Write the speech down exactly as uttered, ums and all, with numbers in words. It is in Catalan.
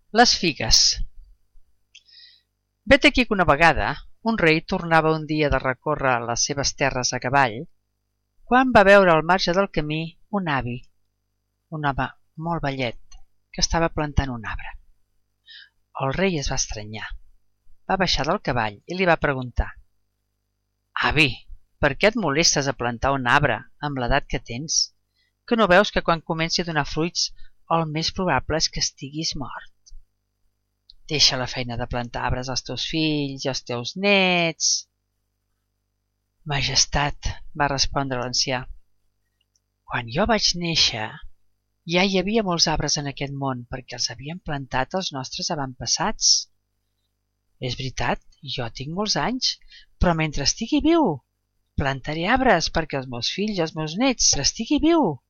Les figues. Vet aquí que una vegada un rei tornava un dia de recórrer les seves terres a cavall, quan va veure al marge del camí un avi, un home molt vellet, que estava plantant un arbre. El rei es va estranyar, va baixar del cavall i li va preguntar: «Avi, per què et molestes a plantar un arbre amb l'edat que tens? Que no veus que quan comenci a donar fruits el més probable és que estiguis mort? Deixa la feina de plantar arbres als teus fills i als teus nets». «Majestat», va respondre l'ancià, «quan jo vaig néixer ja hi havia molts arbres en aquest món perquè els havien plantat els nostres avantpassats. És veritat, jo tinc molts anys, però mentre estigui viu plantaré arbres perquè els meus fills i els meus nets estigui viu